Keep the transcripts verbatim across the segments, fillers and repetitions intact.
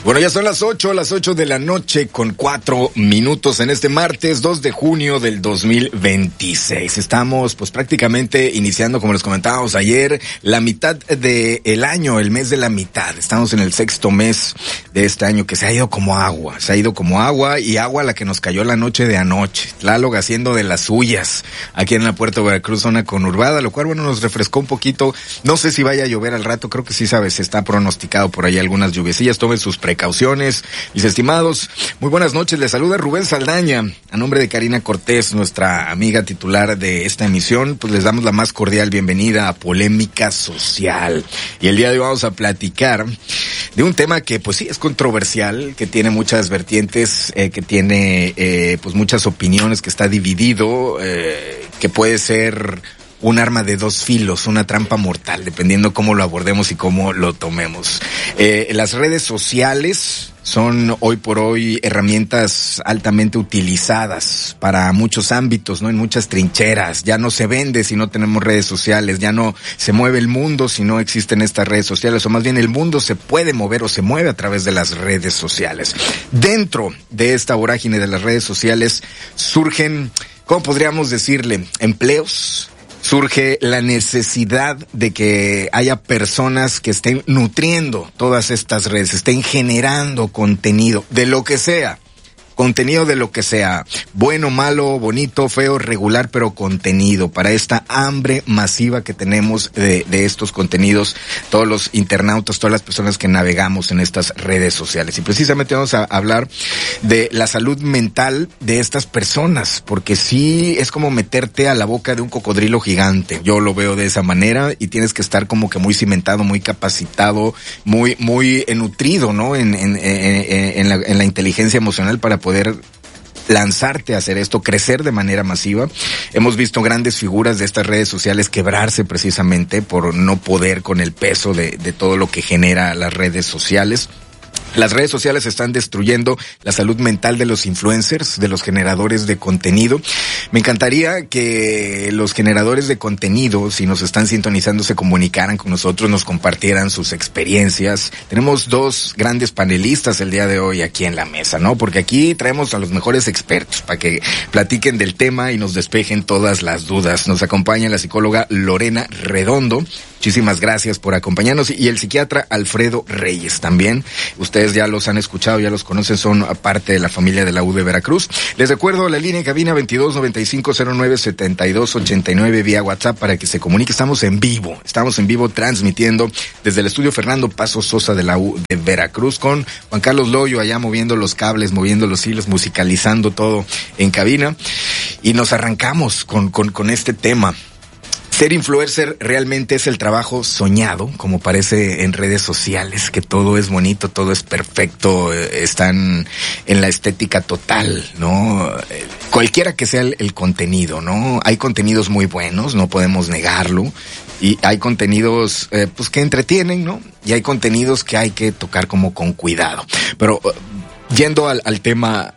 Bueno, ya son las ocho, las ocho de la noche con cuatro minutos en este martes dos de junio del dos mil veintiséis. Estamos pues prácticamente iniciando, como les comentábamos ayer, la mitad del año, el mes de la mitad. Estamos en el sexto mes de este año que se ha ido como agua, se ha ido como agua y agua la que nos cayó la noche de anoche. Tlaloc haciendo de las suyas aquí en la Puerto Veracruz, zona conurbada, lo cual bueno nos refrescó un poquito. No sé si vaya a llover al rato, creo que sí, sabes, está pronosticado por ahí algunas lluviecillas. Tomen sus precauciones, mis estimados. Muy buenas noches, les saluda Rubén Saldaña, a nombre de Karina Cortés, nuestra amiga titular de esta emisión, pues les damos la más cordial bienvenida a Polémica Social. Y el día de hoy vamos a platicar de un tema que pues sí es controversial, que tiene muchas vertientes, eh, que tiene eh, pues muchas opiniones, que está dividido, eh, que puede ser un arma de dos filos, una trampa mortal, dependiendo cómo lo abordemos y cómo lo tomemos. Eh, las redes sociales son hoy por hoy herramientas altamente utilizadas para muchos ámbitos, ¿no? En muchas trincheras. Ya no se vende si no tenemos redes sociales, ya no se mueve el mundo si no existen estas redes sociales, o más bien el mundo se puede mover o se mueve a través de las redes sociales. Dentro de esta vorágine de las redes sociales surgen, ¿cómo podríamos decirle? Empleos. Surge la necesidad de que haya personas que estén nutriendo todas estas redes, estén generando contenido de lo que sea. Contenido de lo que sea, bueno, malo, bonito, feo, regular, pero contenido para esta hambre masiva que tenemos de, de estos contenidos, todos los internautas, todas las personas que navegamos en estas redes sociales. Y precisamente vamos a hablar de la salud mental de estas personas, porque sí es como meterte a la boca de un cocodrilo gigante. Yo lo veo de esa manera y tienes que estar como que muy cimentado, muy capacitado, muy, muy nutrido, ¿no? En, en, en, en, la, en la inteligencia emocional para poder poder lanzarte a hacer esto, crecer de manera masiva. Hemos visto grandes figuras de estas redes sociales quebrarse precisamente por no poder con el peso de, de todo lo que genera las redes sociales. Las redes sociales están destruyendo la salud mental de los influencers, de los generadores de contenido. Me encantaría que los generadores de contenido, si nos están sintonizando, se comunicaran con nosotros, nos compartieran sus experiencias. Tenemos dos grandes panelistas el día de hoy aquí en la mesa, ¿no? Porque aquí traemos a los mejores expertos para que platiquen del tema y nos despejen todas las dudas. Nos acompaña la psicóloga Lorena Redondo. Muchísimas gracias por acompañarnos. Y el psiquiatra Alfredo Reyes también. Ustedes ya los han escuchado, ya los conocen, son parte de la familia de la U de Veracruz. Les recuerdo la línea en cabina veintidós noventa y cinco cero nueve setenta y dos ochenta y nueve vía WhatsApp para que se comunique. Estamos en vivo, estamos en vivo transmitiendo desde el estudio Fernando Paso Sosa de la U de Veracruz con Juan Carlos Loyo allá moviendo los cables, moviendo los hilos, musicalizando todo en cabina. Y nos arrancamos con, con, con este tema. Ser influencer realmente es el trabajo soñado, como parece en redes sociales, que todo es bonito, todo es perfecto, están en la estética total, ¿no? Cualquiera que sea el, el contenido, ¿no? Hay contenidos muy buenos, no podemos negarlo, y hay contenidos eh, pues que entretienen, ¿no? Y hay contenidos que hay que tocar como con cuidado. Pero yendo al, al tema,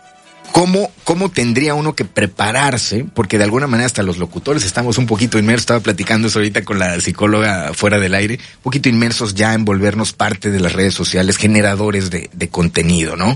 ¿Cómo, ¿Cómo tendría uno que prepararse? Porque de alguna manera hasta los locutores estamos un poquito inmersos. Estaba platicando eso ahorita con la psicóloga fuera del aire. Un poquito inmersos ya en volvernos parte de las redes sociales, generadores de, de contenido, ¿no?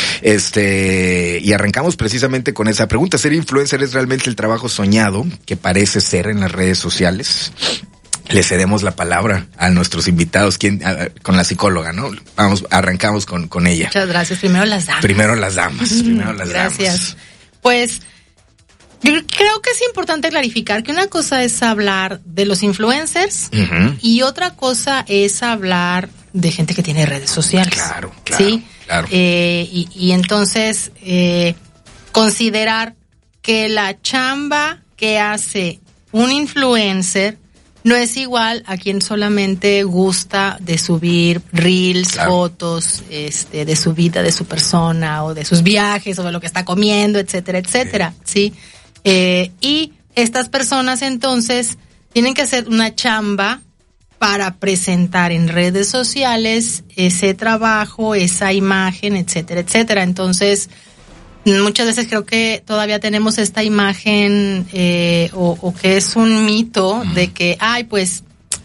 Este, y arrancamos precisamente con esa pregunta. ¿Ser influencer es realmente el trabajo soñado que parece ser en las redes sociales? Le cedemos la palabra a nuestros invitados, ¿quién? A, con la psicóloga, ¿no? Vamos, arrancamos con, con ella. Muchas gracias. Primero las damas. Primero las damas, primero las gracias. damas. Gracias. Pues, yo creo que es importante clarificar que una cosa es hablar de los influencers uh-huh. y otra cosa es hablar de gente que tiene redes sociales. Claro, claro. ¿Sí? Claro. Eh, y, y entonces, eh, considerar que la chamba que hace un influencer no es igual a quien solamente gusta de subir reels, claro. fotos, este, de su vida, de su persona, o de sus viajes, o de lo que está comiendo, etcétera, etcétera, ¿sí? ¿sí? Eh, y estas personas entonces tienen que hacer una chamba para presentar en redes sociales ese trabajo, esa imagen, etcétera, etcétera. Entonces, muchas veces creo que todavía tenemos esta imagen eh, o, o que es un mito uh-huh. de que, ay, pues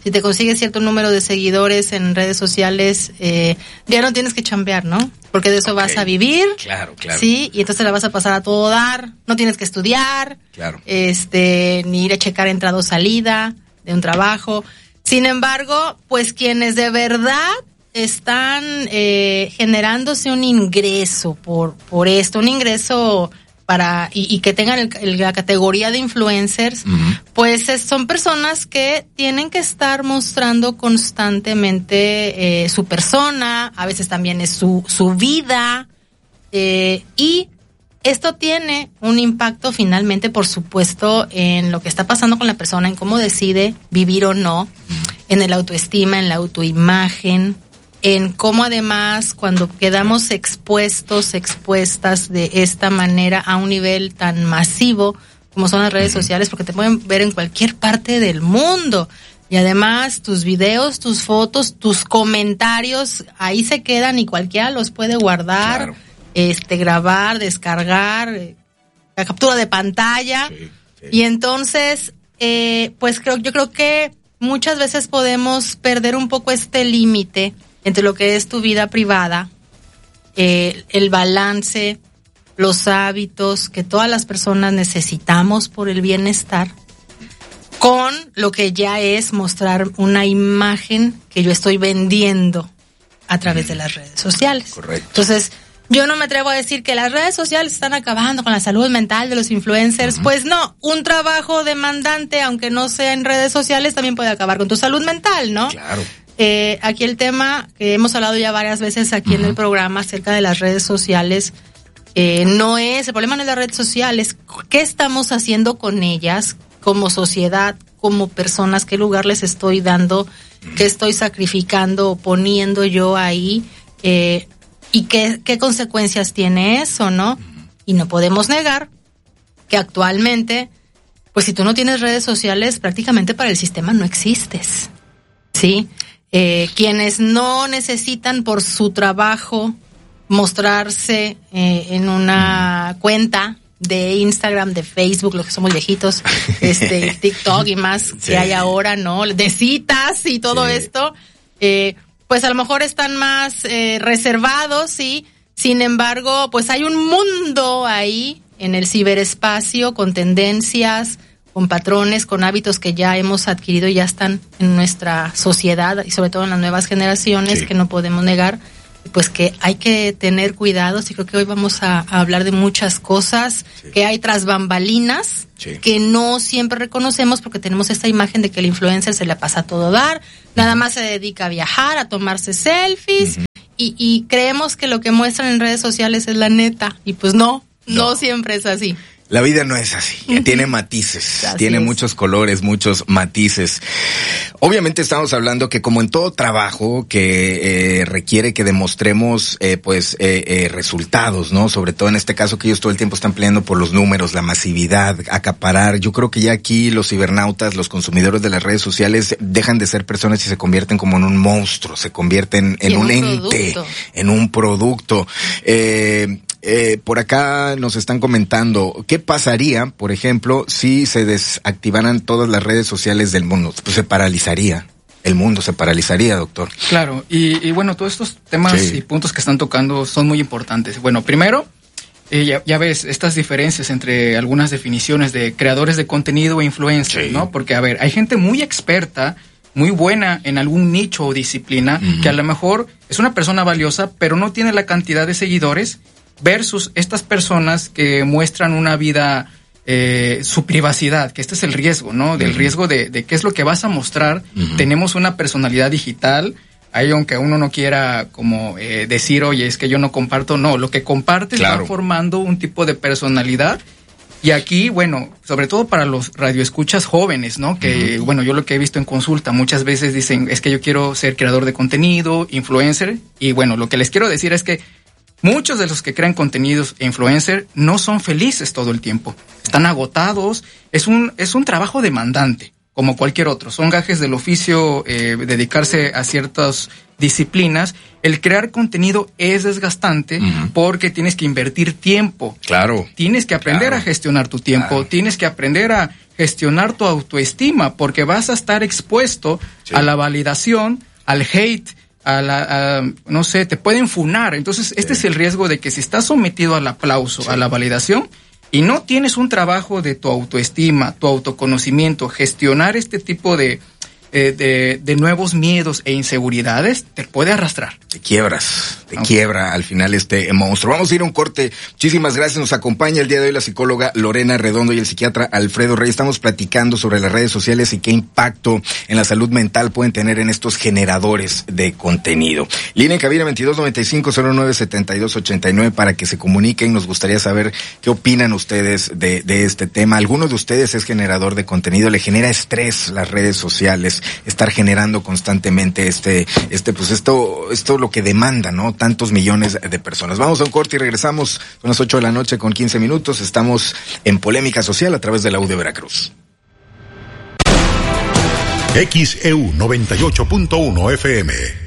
Si te consigues cierto número de seguidores en redes sociales, eh, ya no tienes que chambear, ¿no? Porque de eso okay. vas a vivir. Claro, claro. Sí, y entonces la vas a pasar a todo dar. No tienes que estudiar. Claro. Este, ni ir a checar entrada o salida de un trabajo. Sin embargo, pues quienes de verdad están eh, generándose un ingreso por, por esto, un ingreso para y, y que tengan el, el, la categoría de influencers, uh-huh. pues es, son personas que tienen que estar mostrando constantemente eh, su persona, a veces también es su, su vida, eh, y esto tiene un impacto finalmente, por supuesto, en lo que está pasando con la persona, en cómo decide vivir o no, uh-huh. en el autoestima, en la autoimagen, en cómo además cuando quedamos expuestos, expuestas de esta manera a un nivel tan masivo como son las redes uh-huh. sociales, porque te pueden ver en cualquier parte del mundo. Y además tus videos, tus fotos, tus comentarios, ahí se quedan y cualquiera los puede guardar, claro. este, grabar, descargar, la captura de pantalla. Sí, sí. Y entonces, eh, pues creo, yo creo que muchas veces podemos perder un poco este límite entre lo que es tu vida privada, eh, el balance, los hábitos que todas las personas necesitamos por el bienestar, con lo que ya es mostrar una imagen que yo estoy vendiendo a través de las redes sociales. Correcto. Entonces, yo no me atrevo a decir que las redes sociales están acabando con la salud mental de los influencers. Uh-huh. Pues no, un trabajo demandante, aunque no sea en redes sociales, también puede acabar con tu salud mental, ¿no? Claro. Eh, aquí el tema que hemos hablado ya varias veces aquí uh-huh. en el programa acerca de las redes sociales, eh, no es, el problema no es las redes sociales, ¿qué estamos haciendo con ellas como sociedad, como personas? ¿Qué lugar les estoy dando? Uh-huh. ¿Qué estoy sacrificando o poniendo yo ahí? Eh, ¿y qué, qué consecuencias tiene eso, no? Uh-huh. Y no podemos negar que actualmente, pues si tú no tienes redes sociales, prácticamente para el sistema no existes, ¿sí? Eh, quienes no necesitan por su trabajo mostrarse eh, en una cuenta de Instagram, de Facebook, los que somos viejitos, este TikTok y más sí. que hay ahora, ¿no? De citas y todo sí. esto, eh, pues a lo mejor están más eh, reservados, sí. Sin embargo, pues hay un mundo ahí en el ciberespacio con tendencias, con patrones, con hábitos que ya hemos adquirido y ya están en nuestra sociedad y sobre todo en las nuevas generaciones sí. que no podemos negar, pues que hay que tener cuidados y creo que hoy vamos a, a hablar de muchas cosas sí. que hay tras bambalinas sí. que no siempre reconocemos porque tenemos esta imagen de que el influencer se le pasa a todo dar, nada más se dedica a viajar, a tomarse selfies uh-huh. y, y creemos que lo que muestran en redes sociales es la neta y pues no, no, no siempre es así. La vida no es así, tiene matices, así tiene es. muchos colores, muchos matices. Obviamente estamos hablando que como en todo trabajo que eh, requiere que demostremos eh, pues eh, eh, resultados, ¿no? Sobre todo en este caso que ellos todo el tiempo están peleando por los números, la masividad, acaparar. Yo creo que ya aquí los cibernautas, los consumidores de las redes sociales dejan de ser personas y se convierten como en un monstruo, se convierten en, en un, un ente, en un producto. Eh, Eh, por acá nos están comentando, ¿qué pasaría, por ejemplo, si se desactivaran todas las redes sociales del mundo? Pues se paralizaría, el mundo se paralizaría, doctor. Claro, y, y bueno, todos estos temas sí. y puntos que están tocando son muy importantes. Bueno, primero, eh, ya, ya ves estas diferencias entre algunas definiciones de creadores de contenido e influencers, sí. ¿no? Porque, a ver, hay gente muy experta, muy buena en algún nicho o disciplina, uh-huh. que a lo mejor es una persona valiosa, pero no tiene la cantidad de seguidores versus estas personas que muestran una vida, eh, su privacidad, que este es el riesgo, ¿no? Del uh-huh. riesgo de, de qué es lo que vas a mostrar. Uh-huh. Tenemos una personalidad digital, ahí aunque uno no quiera como eh, decir, oye, es que yo no comparto, no, lo que compartes claro. va formando un tipo de personalidad. Y aquí, bueno, sobre todo para los radioescuchas jóvenes, ¿no? Que, uh-huh. bueno, yo lo que he visto en consulta, muchas veces dicen, es que yo quiero ser creador de contenido, influencer, y bueno, lo que les quiero decir es que muchos de los que crean contenidos e influencer no son felices todo el tiempo. Están agotados. Es un, es un trabajo demandante, como cualquier otro. Son gajes del oficio, eh, dedicarse a ciertas disciplinas. El crear contenido es desgastante uh-huh. porque tienes que invertir tiempo. Claro. Tienes que aprender claro. a gestionar tu tiempo. Claro. Tienes que aprender a gestionar tu autoestima porque vas a estar expuesto sí. sí. a la validación, al hate, a la, a, no sé, te pueden funar. Entonces, este sí. es el riesgo de que si estás sometido al aplauso, sí. a la validación, y no tienes un trabajo de tu autoestima, tu autoconocimiento, gestionar este tipo de, eh, de, de nuevos miedos e inseguridades, te puede arrastrar. Te quiebras, te okay. quiebra al final este monstruo. Vamos a ir a un corte. Muchísimas gracias. Nos acompaña el día de hoy la psicóloga Lorena Redondo y el psiquiatra Alfredo Rey. Estamos platicando sobre las redes sociales y qué impacto en la salud mental pueden tener en estos generadores de contenido. Línea en cabina veintidós noventa y cinco cero nueve setenta y dos ochenta y nueve para que se comuniquen. Nos gustaría saber qué opinan ustedes de, de este tema. ¿Alguno de ustedes es generador de contenido? ¿Le genera estrés las redes sociales? Estar generando constantemente este, este, pues esto, esto lo que demanda, ¿no? Tantos millones de personas. Vamos a un corte y regresamos. Son las ocho de la noche con quince minutos. Estamos en Polémica Social a través de la U de Veracruz. X E U noventa y ocho punto uno F M.